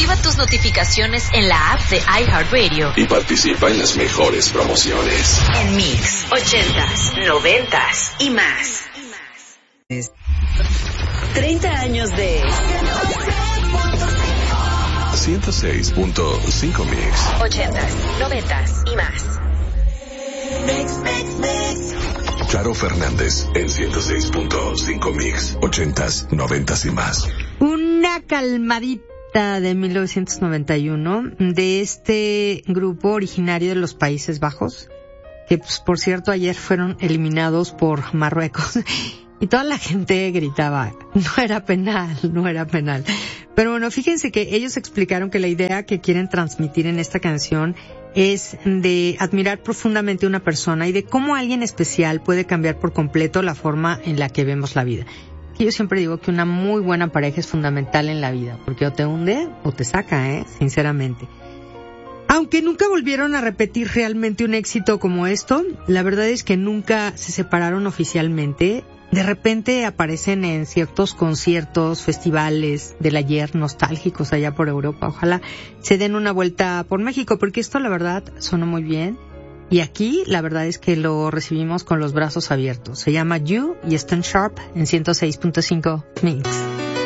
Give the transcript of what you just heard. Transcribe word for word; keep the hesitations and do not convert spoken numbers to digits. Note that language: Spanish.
Activa tus notificaciones en la app de iHeartRadio y participa en las mejores promociones. En Mix, ochentas, noventas y más. treinta años de ciento seis punto cinco Mix. ochentas, noventas y más. Mix, mix, mix. Charo Fernández en ciento seis punto cinco Mix, ochentas, noventas y más. Una calmadita de mil novecientos noventa y uno de este grupo originario de los Países Bajos, que pues, por cierto ayer fueron eliminados por Marruecos y toda la gente gritaba, no era penal, no era penal. Pero bueno, fíjense que ellos explicaron que la idea que quieren transmitir en esta canción es de admirar profundamente a una persona y de cómo alguien especial puede cambiar por completo la forma en la que vemos la vida. Yo siempre digo que una muy buena pareja es fundamental en la vida, porque o te hunde o te saca, ¿eh? Sinceramente. Aunque nunca volvieron a repetir realmente un éxito como esto, la verdad es que nunca se separaron oficialmente. De repente aparecen en ciertos conciertos, festivales del ayer nostálgicos allá por Europa. Ojalá se den una vuelta por México, porque esto la verdad sonó muy bien. Y aquí la verdad es que lo recibimos con los brazos abiertos. Se llama You y Stone Sharp en ciento seis punto cinco Mix.